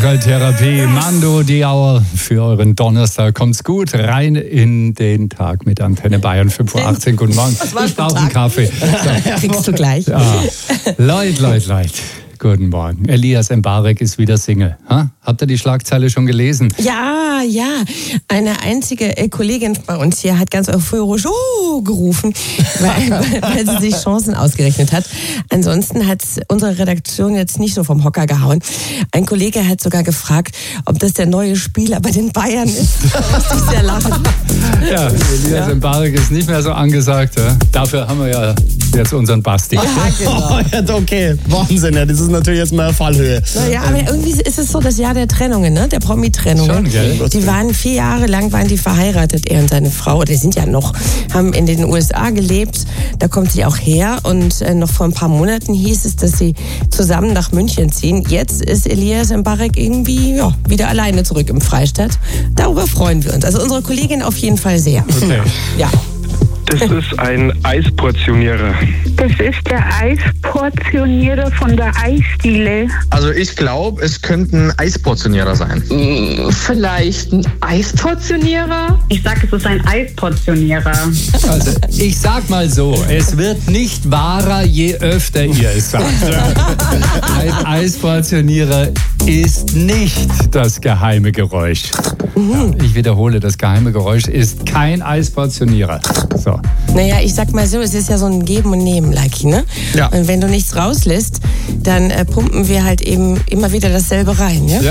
Woche-Therapie. Mando Diauer für euren Donnerstag. Kommt's gut rein in den Tag mit Antenne Bayern 5.18 Uhr. Guten Morgen. Ich brauche einen Kaffee. So. Kriegst du gleich. Ja. Leute. Guten Morgen. Elias Mbarek ist wieder Single. Ha? Habt ihr die Schlagzeile schon gelesen? Ja. Eine einzige Kollegin bei uns hier hat ganz euphorisch gerufen, weil sie sich Chancen ausgerechnet hat. Ansonsten hat unsere Redaktion jetzt nicht so vom Hocker gehauen. Ein Kollege hat sogar gefragt, ob das der neue Spieler bei den Bayern ist. Da musste ich sehr lachen. Ja, Elias Mbarek ist nicht mehr so angesagt. Ja? Dafür haben wir ja jetzt unseren Basti. Ja, genau. Okay, Wahnsinn, ja, das ist natürlich jetzt mal Fallhöhe. Naja, aber irgendwie ist es so das Jahr der Trennungen, ne? Der Promi-Trennungen. Schon, gell? Die waren 4 Jahre lang verheiratet, er und seine Frau, oder sind ja noch, haben in den USA gelebt, da kommt sie auch her und noch vor ein paar Monaten hieß es, dass sie zusammen nach München ziehen. Jetzt ist Elias Mbarek irgendwie wieder alleine zurück im Freistaat. Darüber freuen wir uns. Also unsere Kollegin auf jeden Fall sehr. Okay. Ja. Das ist ein Eisportionierer. Das ist der Eisportionierer von der Eisdiele. Also ich glaube, es könnte ein Eisportionierer sein. Vielleicht ein Eisportionierer? Ich sage, es ist ein Eisportionierer. Also, ich sag mal so, es wird nicht wahrer, je öfter ihr es sagt. Ein Eisportionierer ist nicht das geheime Geräusch. Ja, ich wiederhole, das geheime Geräusch ist kein Eisportionierer. So. Naja, ich sag mal so, es ist ja so ein Geben und Nehmen, Lucky, ne? Ja. Und wenn du nichts rauslässt, dann pumpen wir halt eben immer wieder dasselbe rein, ja? Ja.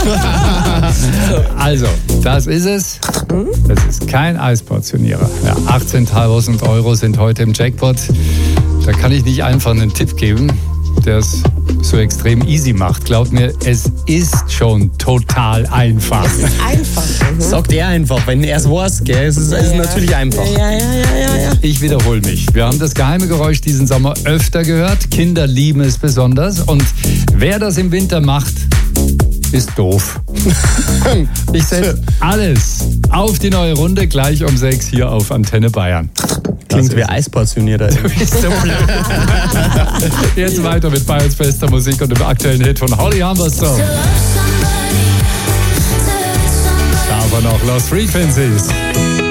Also, das ist es. Das ist kein Eisportionierer. Ja, 18.000 € sind heute im Jackpot. Da kann ich nicht einfach einen Tipp geben, der es so extrem easy macht. Glaubt mir, es ist schon total einfach. Es ist einfach. Sagt er einfach, wenn er es weiß, gell? Es ist natürlich einfach. Ja. Ich wiederhole mich. Wir haben das geheime Geräusch diesen Sommer öfter gehört. Kinder lieben es besonders. Und wer das im Winter macht, ist doof. Ich setze alles auf die neue Runde, gleich um 6 hier auf Antenne Bayern. Klingt wie Eisportionierer. Ist so blöd. Jetzt weiter mit Bayerns bester Musik und dem aktuellen Hit von Holly Humberstone. Aber noch Lost Frequencies.